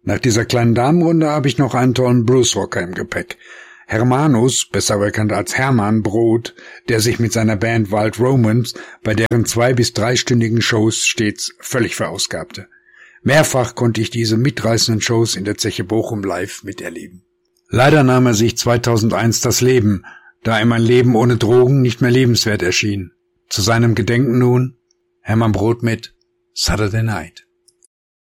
Nach dieser kleinen Damenrunde habe ich noch einen tollen Bluesrocker im Gepäck. Hermanus, besser bekannt als Hermann Brot, der sich mit seiner Band Wild Romans bei deren 2- bis 3-stündigen Shows stets völlig verausgabte. Mehrfach konnte ich diese mitreißenden Shows in der Zeche Bochum live miterleben. Leider nahm er sich 2001 das Leben, da ihm ein Leben ohne Drogen nicht mehr lebenswert erschien. Zu seinem Gedenken nun Hermann Brot mit Saturday Night.